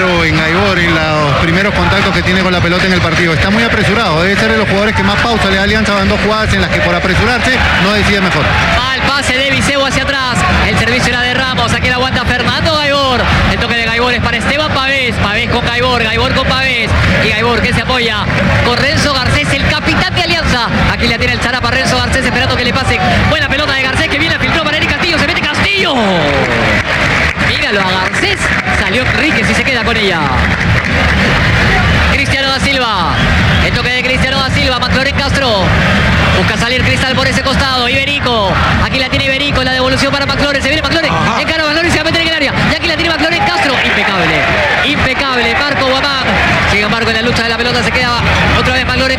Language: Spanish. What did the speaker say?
raro en Gaibor en los primeros contactos que tiene con la pelota en el partido. Está muy apresurado, debe ser de los jugadores que más pausa le da Alianza. Van 2 jugadas en las que por apresurarse no decide mejor. Va el pase de Viseu hacia atrás, el servicio era de Ramos, aquí la aguanta Fernando Gaibor. El toque de Gaibor es para Esteban Pavés, Pavés con Gaibor, Gaibor con Pavés, y Gaibor que se apoya con Renzo Garcés, el capitán de Alianza. Aquí la tiene el charapa Renzo Garcés esperando que le pase. Buena pelota de Garcés que viene, filtró para Eric Castillo, se mete Castillo. Míralo a Garcés, salió Enríquez y se queda con ella. Cristiano da Silva, el toque de Cristiano da Silva, McLaren Castro. Busca salir Cristal por ese costado, Iberico. Aquí la tiene Iberico, la devolución para McLaren. Se viene McLaren, encara McLaren y se va a meter en el área. Y aquí la tiene McLaren Castro. Impecable, impecable. Marco Guamán. Sigue Marco en la lucha de la pelota, se queda otra vez McLaren.